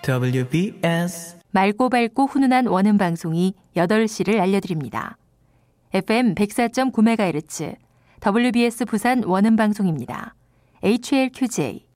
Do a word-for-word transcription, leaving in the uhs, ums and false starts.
더블유비에스 맑고 밝고 훈훈한 원음 방송이 여덟 시를 알려드립니다. 에프엠 백사 점 구 메가헤르츠 더블유비에스 부산 원음 방송입니다. 에이치엘큐제이